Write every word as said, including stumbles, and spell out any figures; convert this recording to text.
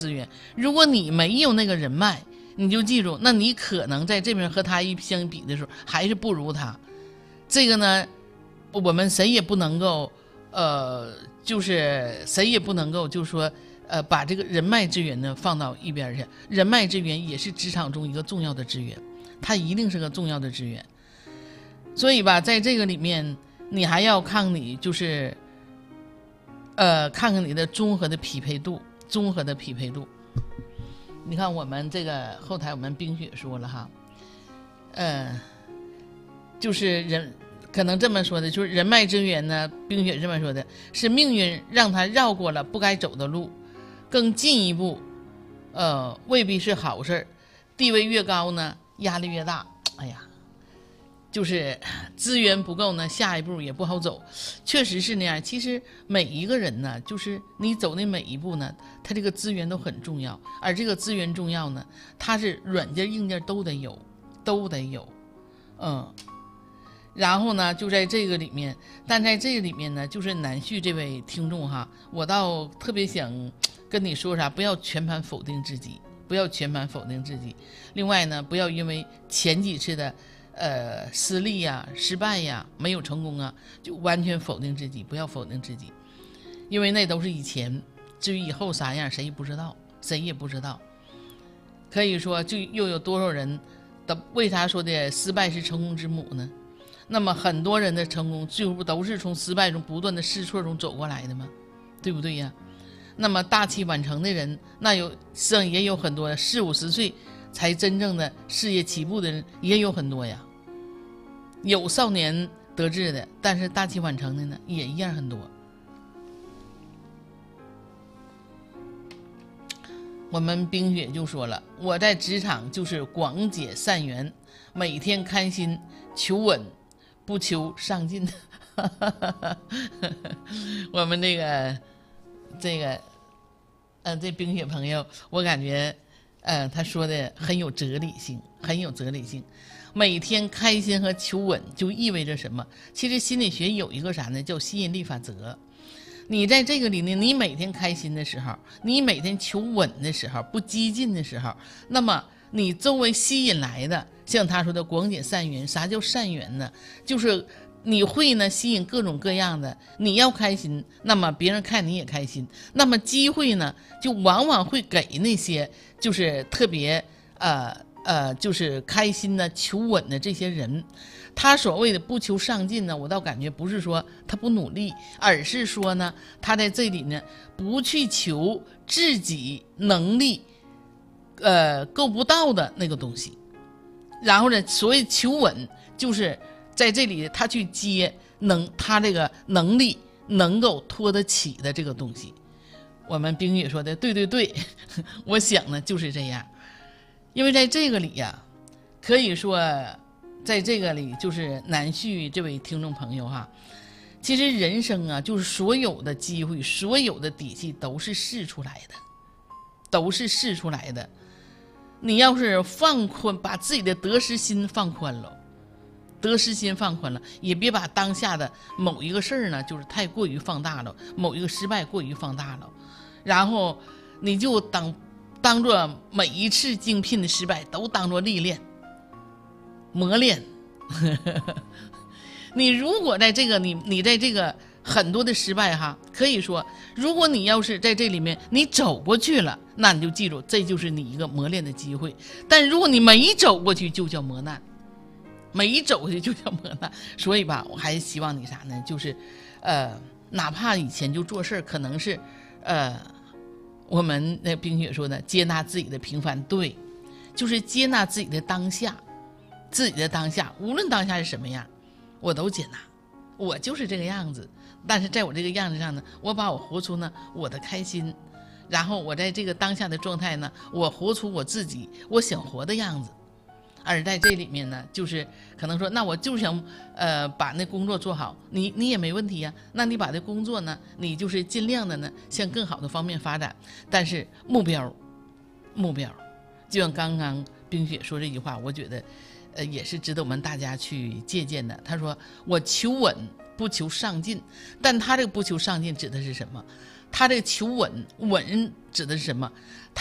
资源。如果你没有那个人脉，你就记住，那你可能在这边和他一相比的时候，还是不如他。这个呢，我们谁也不能够，呃，就是谁也不能够，就是说，呃，把这个人脉资源呢放到一边去。人脉资源也是职场中一个重要的资源，它一定是个重要的资源。所以吧，在这个里面，你还要看你就是，呃，看看你的综合的匹配度，综合的匹配度。你看我们这个后台，我们冰雪说了哈，呃，就是人可能这么说的，就是人脉资源呢，冰雪这么说的，是命运让他绕过了不该走的路，更进一步，呃，未必是好事。地位越高呢，压力越大。哎呀，就是资源不够呢，下一步也不好走，确实是那样。其实每一个人呢，就是你走的每一步呢，他这个资源都很重要，而这个资源重要呢，它是软件硬件都得有，都得有，嗯。然后呢，就在这个里面，但在这个里面呢，就是南旭这位听众哈，我倒特别想跟你说啥，不要全盘否定自己，不要全盘否定自己。另外呢，不要因为前几次的呃失利呀、失败呀、没有成功啊，就完全否定自己，不要否定自己，因为那都是以前，至于以后啥样，谁也不知道，谁也不知道。可以说，就又有多少人的为啥说的失败是成功之母呢？那么很多人的成功最后不都是从失败中不断的试错中走过来的吗？对不对呀？那么大器晚成的人，那有实际上也有很多四五十岁才真正的事业起步的人也有很多呀。有少年得志的，但是大器晚成的呢也一样很多。我们冰雪就说了，我在职场就是广结善缘，每天开心，求稳不求上进。我们这个这个呃这冰雪朋友，我感觉呃他说的很有哲理性，很有哲理性。每天开心和求稳就意味着什么？其实心理学有一个啥呢，叫吸引力法则。你在这个里呢，你每天开心的时候，你每天求稳的时候，不激进的时候，那么你周围吸引来的，像他说的广结善缘。啥叫善缘呢？就是你会呢吸引各种各样的，你要开心，那么别人看你也开心，那么机会呢就往往会给那些就是特别呃呃就是开心的求稳的这些人。他所谓的不求上进呢，我倒感觉不是说他不努力，而是说呢，他在这里呢不去求自己能力呃够不到的那个东西。然后呢，所谓求稳，就是在这里他去接能他这个能力能够托得起的这个东西。我们冰雪说的对对对，我想呢就是这样。因为在这个里呀，可以说在这个里就是南旭这位听众朋友哈，其实人生啊，就是所有的机会，所有的底气都是试出来的，都是试出来的。你要是放宽，把自己的得失心放宽了，得失心放宽了，也别把当下的某一个事儿呢，就是太过于放大了，某一个失败过于放大了，然后你就当当做每一次竞聘的失败都当做历练。磨练。你如果在这个你你在这个很多的失败哈，可以说如果你要是在这里面你走过去了，那你就记住这就是你一个磨练的机会。但如果你没走过去就叫磨难，没走过去就叫磨难。所以吧，我还是希望你啥呢，就是呃哪怕以前就做事可能是呃我们那冰雪说的接纳自己的平凡，对，就是接纳自己的当下，自己的当下，无论当下是什么样，我都接纳，我就是这个样子。但是在我这个样子上呢，我把我活出呢我的开心，然后我在这个当下的状态呢，我活出我自己我想活的样子。而在这里面呢，就是可能说，那我就想呃把那工作做好，你你也没问题呀。那你把这工作呢，你就是尽量的呢向更好的方面发展。但是目标，目标，就像刚刚冰雪说这句话，我觉得呃也是值得我们大家去借鉴的。他说我求稳不求上进，但他这个不求上进指的是什么？ 他这求稳，稳指的是什么？